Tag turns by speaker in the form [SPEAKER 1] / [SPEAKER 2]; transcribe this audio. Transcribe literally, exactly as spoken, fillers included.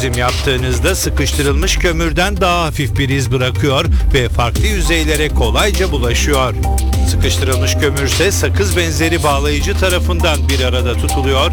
[SPEAKER 1] çizim yaptığınızda sıkıştırılmış kömürden daha hafif bir iz bırakıyor ve farklı yüzeylere kolayca bulaşıyor. Sıkıştırılmış kömürse sakız benzeri bağlayıcı tarafından bir arada tutuluyor